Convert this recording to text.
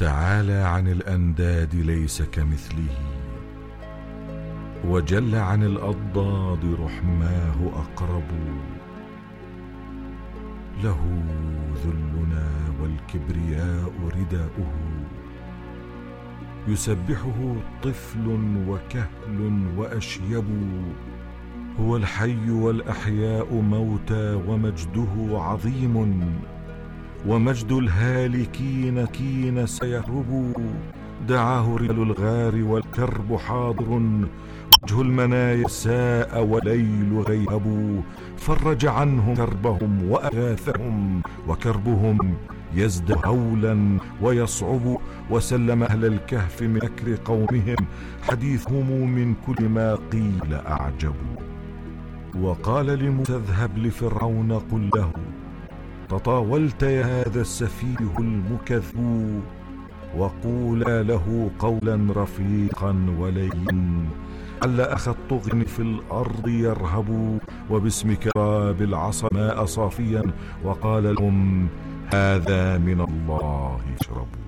تعالى عن الأنداد ليس كمثله، وجل عن الأضداد رحماه أقرب. له ذلنا والكبرياء رداؤه، يسبحه طفل وكهل وأشيب. هو الحي والأحياء موتى، ومجده عظيم، ومجد الهالكين كين سيهرب. دعاه رجال الغار والكرب حاضر، وجه المنايا ساء وليل غيهب. فرج عنهم كربهم وأغاثهم، وكربهم يزداد هولا ويصعب. وسلم أهل الكهف من مكر قومهم، حديثهم من كل ما قيل أعجب. وقال لموسى اذهب لفرعون قل له تطاولت يا هذا السفيه المكذب، وقولا له قولا رفيقا ولين، عل أخ الطغن في الأرض يرهب. وباسمك راب العصا ماء صافيا، وقال لهم هذا من الله اشربوا.